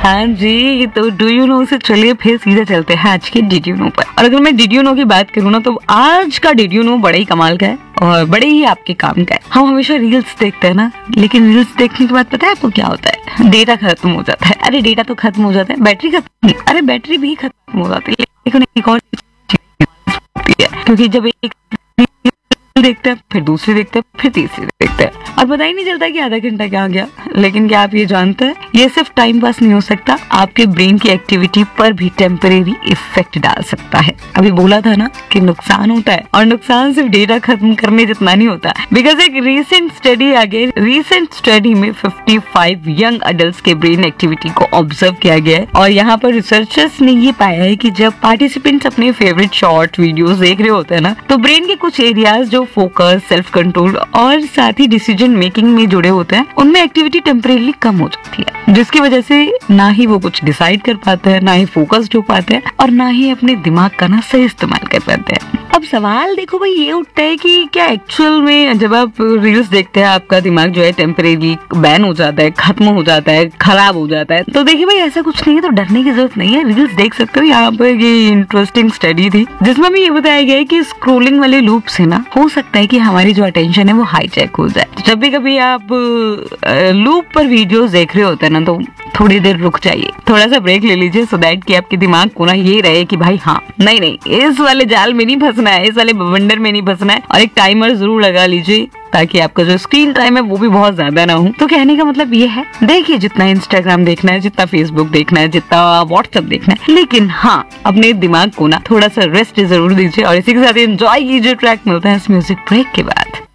हाँ जी, तो do you know से चलिए फिर सीधे चलते हैं आज के डिड यू नो पर। और अगर मैं डिड यू नो की बात करूँ ना, तो आज का डिड यू नो बड़ा ही कमाल का है और बड़े ही आपके काम का है। हम हमेशा रील्स देखते हैं ना, लेकिन रील्स देखने के बाद पता है आपको क्या होता है? डेटा खत्म हो जाता है। अरे डेटा तो खत्म हो जाता है, बैटरी खत्म, अरे बैटरी भी खत्म हो जाती है। लेकिन एक और चीज होती है, क्योंकि जब एक देखते हैं, फिर दूसरी देखते हैं, फिर तीसरी देखते हैं और पता ही नहीं चलता कि आधा घंटा क्या हो गया। लेकिन क्या आप ये जानते हैं, ये सिर्फ टाइम पास नहीं हो सकता, आपके ब्रेन की एक्टिविटी पर भी टेम्परेरी इफेक्ट डाल सकता है। अभी बोला था ना कि नुकसान होता है, और नुकसान सिर्फ डेटा खत्म करने जितना नहीं होता। बिकॉज एक रीसेंट स्टडी में 55 यंग अडल्ट के ब्रेन एक्टिविटी को ऑब्जर्व किया गया है। और यहाँ पर रिसर्चर्स ने ये पाया है कि जब पार्टिसिपेंट्स अपने फेवरेट शॉर्ट वीडियोस देख रहे होते हैं ना, तो ब्रेन के कुछ एरियाज जो फोकस, सेल्फ कंट्रोल और साथ ही डिसीजन मेकिंग में जुड़े होते हैं, उनमें एक्टिविटी टेम्परेरी कम हो जाती है, जिसकी वजह से ना ही वो कुछ डिसाइड कर पाते हैं, ना ही फोकस्ड हो पाते हैं और ना ही अपने दिमाग का ना सही इस्तेमाल कर पाते हैं। अब सवाल देखो भाई ये उठता है कि क्या एक्चुअल में जब आप रील्स देखते हैं आपका दिमाग जो है टेम्परेरी बैन हो जाता है, खत्म हो जाता है, खराब हो जाता है? तो देखिए भाई ऐसा कुछ नहीं है, तो डरने की जरूरत नहीं है, रील्स देख सकते हो। यहाँ पर ये इंटरेस्टिंग स्टडी थी जिसमें भी ये बताया गया है कि स्क्रोलिंग वाले लूप से ना हो सकता है कि हमारी जो अटेंशन है वो हाईजैक हो जाए। तो जब भी कभी आप लूप पर वीडियोस देख रहे होते हैं ना, तो थोड़ी देर रुक जाइए, थोड़ा सा ब्रेक ले लीजिए, सो दैट कि आपके दिमाग को ना ये रहे कि भाई हाँ नहीं इस वाले जाल में नहीं फंसना है, इस वाले बवंडर में नहीं फंसना है। और एक टाइमर जरूर लगा लीजिए ताकि आपका जो स्क्रीन टाइम है वो भी बहुत ज्यादा ना हो। तो कहने का मतलब ये है, देखिए जितना इंस्टाग्राम देखना है, जितना फेसबुक देखना है, जितना व्हाट्सएप देखना है, लेकिन हाँ अपने दिमाग को ना थोड़ा सा रेस्ट जरूर दीजिए। और इसी के साथ एंजॉय कीजिए ट्रैक। मिलता है इस म्यूजिक ब्रेक के बाद।